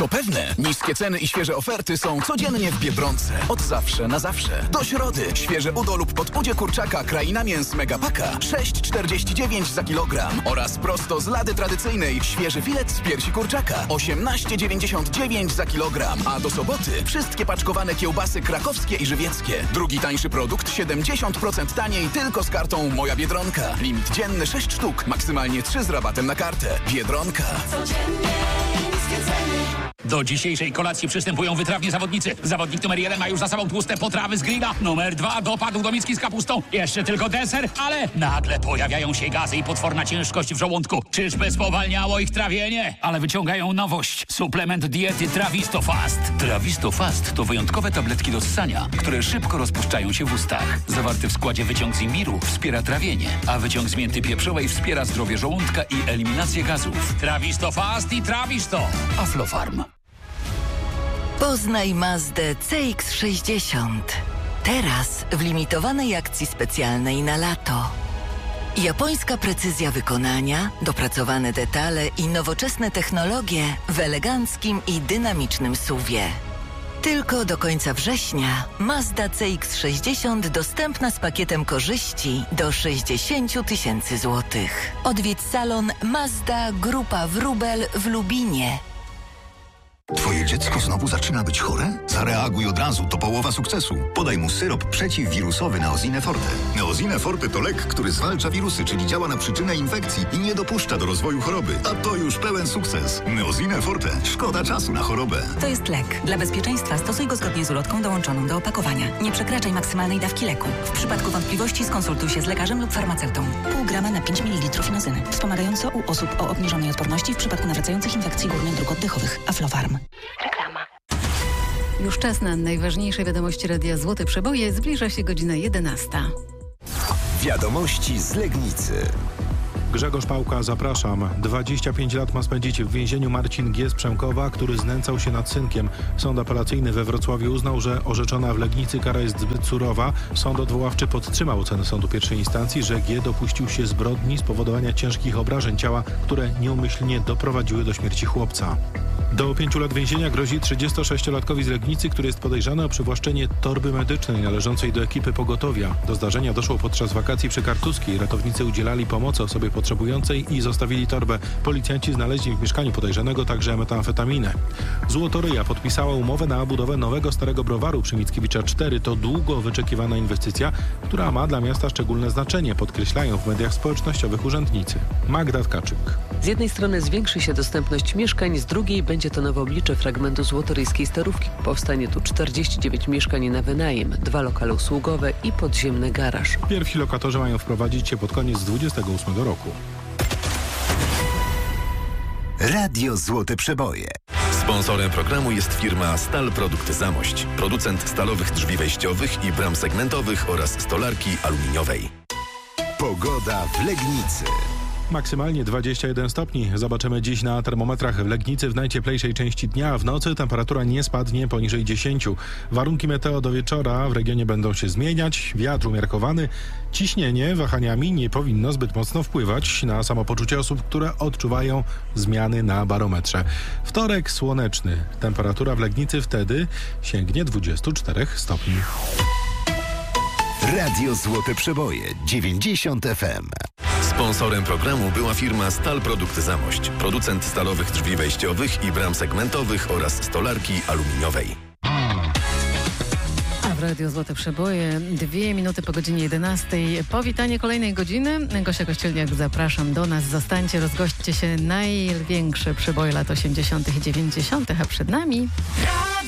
To pewne. Niskie ceny i świeże oferty są codziennie w Biedronce. Od zawsze na zawsze. Do środy. Świeże udo lub podpudzie kurczaka Kraina Mięs Megapaka 6,49 za kilogram. Oraz prosto z lady tradycyjnej świeży filet z piersi kurczaka 18,99 za kilogram. A do soboty wszystkie paczkowane kiełbasy krakowskie i żywieckie. Drugi tańszy produkt 70% taniej tylko z kartą Moja Biedronka. Limit dzienny 6 sztuk. Maksymalnie 3 z rabatem na kartę. Biedronka. Codziennie niskie ceny. Do dzisiejszej kolacji przystępują wytrawni zawodnicy. Zawodnik numer 1 ma już za sobą tłuste potrawy z grilla. Numer 2 dopadł do miski z kapustą. Jeszcze tylko deser, ale nagle pojawiają się gazy i potworna ciężkość w żołądku. Czyżby spowalniało ich trawienie? Ale wyciągają nowość. Suplement diety Trawisto Fast. Trawisto Fast to wyjątkowe tabletki do ssania, które szybko rozpuszczają się w ustach. Zawarty w składzie wyciąg z imbiru wspiera trawienie, a wyciąg z mięty pieprzowej wspiera zdrowie żołądka i eliminację gazów. Trawisto Fast i Trawisto. Aflofarm. Poznaj Mazdę CX-60. Teraz w limitowanej akcji specjalnej na lato. Japońska precyzja wykonania, dopracowane detale i nowoczesne technologie w eleganckim i dynamicznym SUV-ie. Tylko do końca września Mazda CX-60 dostępna z pakietem korzyści do 60 000 złotych. Odwiedź salon Mazda Grupa Wróbel w Lubinie. Twoje dziecko znowu zaczyna być chore? Zareaguj od razu, to połowa sukcesu. Podaj mu syrop przeciwwirusowy Neosine Forte. Neosine Forte to lek, który zwalcza wirusy, czyli działa na przyczynę infekcji i nie dopuszcza do rozwoju choroby. A to już pełen sukces. Neosine Forte. Szkoda czasu na chorobę. To jest lek. Dla bezpieczeństwa stosuj go zgodnie z ulotką dołączoną do opakowania. Nie przekraczaj maksymalnej dawki leku. W przypadku wątpliwości skonsultuj się z lekarzem lub farmaceutą. Pół grama na 5 ml inozyny. Wspomagająco u osób o obniżonej odporności w przypadku nawracających infekcji górnych dróg oddechowych. Aflofarm. Reklama. Już czas na najważniejsze wiadomości Radia Złote Przeboje. Zbliża się godzina 11. Wiadomości z Legnicy. Grzegorz Pałka, zapraszam. 25 lat ma spędzić w więzieniu Marcin G. z Przemkowa, który znęcał się nad synkiem. Sąd apelacyjny we Wrocławiu uznał, że orzeczona w Legnicy kara jest zbyt surowa. Sąd odwoławczy podtrzymał ocenę sądu pierwszej instancji, że G. dopuścił się zbrodni spowodowania ciężkich obrażeń ciała, które nieumyślnie doprowadziły do śmierci chłopca. Do 5 lat więzienia grozi 36-latkowi z Legnicy, który jest podejrzany o przywłaszczenie torby medycznej należącej do ekipy pogotowia. Do zdarzenia doszło podczas wakacji przy Kartuskiej. Ratownicy udzielali pomocy osobie potrzebującej i zostawili torbę. Policjanci znaleźli w mieszkaniu podejrzanego także metamfetaminę. Złotoryja podpisała umowę na budowę nowego starego browaru przy Mickiewicza 4. To długo wyczekiwana inwestycja, która ma dla miasta szczególne znaczenie, podkreślają w mediach społecznościowych urzędnicy. Magda Tkaczyk. Z jednej strony zwiększy się dostępność mieszkań, z drugiej będzie to nowe oblicze fragmentu złotoryjskiej Starówki. Powstanie tu 49 mieszkań na wynajem, 2 lokale usługowe i podziemny garaż. Pierwsi lokatorzy mają wprowadzić się pod koniec 2028 roku. Radio Złote Przeboje. Sponsorem programu jest firma Stal Produkty Zamość. Producent stalowych drzwi wejściowych i bram segmentowych oraz stolarki aluminiowej. Pogoda w Legnicy. Maksymalnie 21 stopni. Zobaczymy dziś na termometrach w Legnicy w najcieplejszej części dnia. W nocy temperatura nie spadnie poniżej 10. Warunki meteo do wieczora w regionie będą się zmieniać. Wiatr umiarkowany. Ciśnienie wahaniami nie powinno zbyt mocno wpływać na samopoczucie osób, które odczuwają zmiany na barometrze. Wtorek słoneczny. Temperatura w Legnicy wtedy sięgnie 24 stopni. Radio Złote Przeboje 90 FM. Sponsorem programu była firma Stal Produkty Zamość. Producent stalowych drzwi wejściowych i bram segmentowych oraz stolarki aluminiowej. A w Radio Złote Przeboje 2 minuty po godzinie 11. Powitanie kolejnej godziny. Gosia Kościelniak, zapraszam do nas. Zostańcie, rozgośćcie się. Największe przeboje lat 80. i 90., a przed nami...